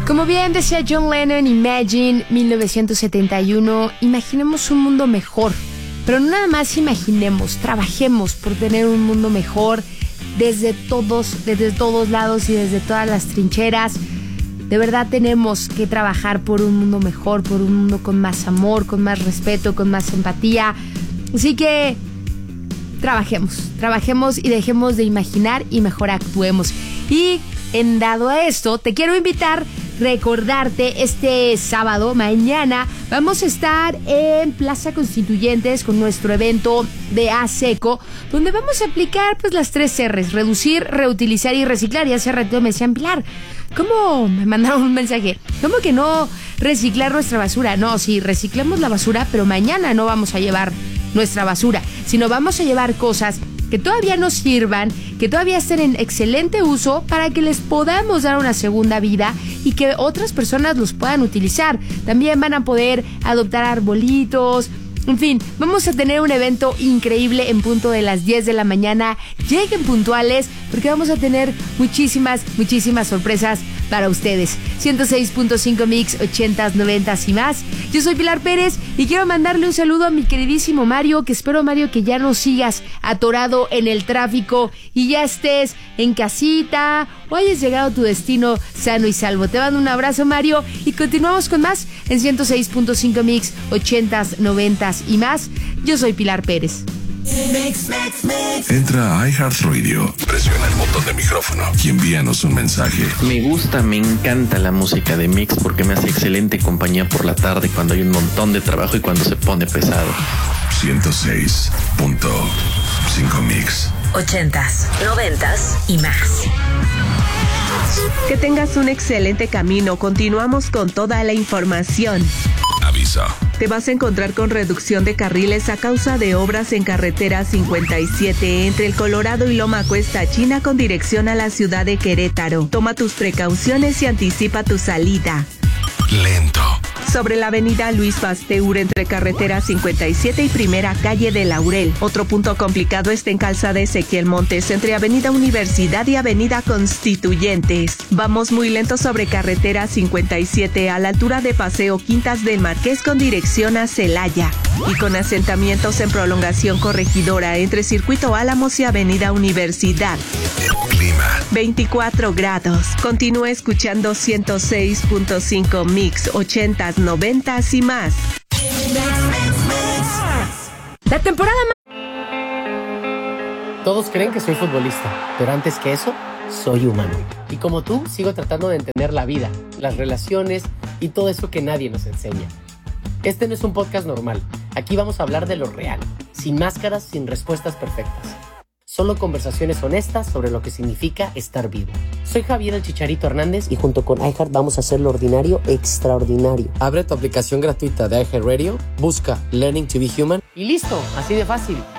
Como bien decía John Lennon, Imagine, 1971, imaginemos un mundo mejor. Pero no nada más imaginemos, trabajemos por tener un mundo mejor desde todos lados y desde todas las trincheras. De verdad tenemos que trabajar por un mundo mejor, por un mundo con más amor, con más respeto, con más empatía. Así que trabajemos y dejemos de imaginar y mejor actuemos. Y en dado a esto, te quiero invitar, recordarte este sábado, mañana, vamos a estar en Plaza Constituyentes con nuestro evento de ASECO, donde vamos a aplicar pues las 3 R's: reducir, reutilizar y reciclar. Y hace rato me decían, Pilar, ¿cómo? Me mandaron un mensaje, ¿cómo que no reciclar nuestra basura? No, sí, reciclemos la basura, pero mañana no vamos a llevar nuestra basura, sino vamos a llevar cosas que todavía nos sirvan, que todavía estén en excelente uso, para que les podamos dar una segunda vida y que otras personas los puedan utilizar. También van a poder adoptar arbolitos. En fin, vamos a tener un evento increíble en punto de las 10 de la mañana. Lleguen puntuales porque vamos a tener muchísimas sorpresas para ustedes. 106.5 Mix, 80s, 90s y más. Yo soy Pilar Pérez y quiero mandarle un saludo a mi queridísimo Mario, que espero, Mario, que ya no sigas atorado en el tráfico y ya estés en casita o hayas llegado a tu destino sano y salvo. Te mando un abrazo, Mario, y continuamos con más en 106.5 Mix, 80s, 90s y más. Yo soy Pilar Pérez. Entra a iHeartRadio, presiona el botón de micrófono y envíanos un mensaje. Me encanta la música de Mix porque me hace excelente compañía por la tarde cuando hay un montón de trabajo y cuando se pone pesado. 106.5 Mix. 80s, 90s y más. Que tengas un excelente camino. Continuamos con toda la información. Aviso. Te vas a encontrar con reducción de carriles a causa de obras en carretera 57 entre el Colorado y Loma Cuesta China con dirección a la ciudad de Querétaro. Toma tus precauciones y anticipa tu salida. Lento. Sobre la avenida Luis Pasteur entre carretera 57 y primera calle de Laurel. Otro punto complicado está en calzada Ezequiel Montes entre avenida Universidad y avenida Constituyentes. Vamos muy lento sobre carretera 57 a la altura de Paseo Quintas del Marqués con dirección a Celaya. Y con asentamientos en prolongación Corregidora entre Circuito Álamos y avenida Universidad. Clima. 24 grados. Continúa escuchando 106.5 Mix, 80s, 90s y más. La temporada Todos creen que soy futbolista, pero antes que eso, soy humano. Y como tú, sigo tratando de entender la vida, las relaciones y todo eso que nadie nos enseña. Este no es un podcast normal. Aquí vamos a hablar de lo real, sin máscaras, sin respuestas perfectas. Solo conversaciones honestas sobre lo que significa estar vivo. Soy Javier el Chicharito Hernández y junto con iHeart vamos a hacer lo ordinario extraordinario. Abre tu aplicación gratuita de iHeartRadio, busca Learning to be Human y listo, así de fácil.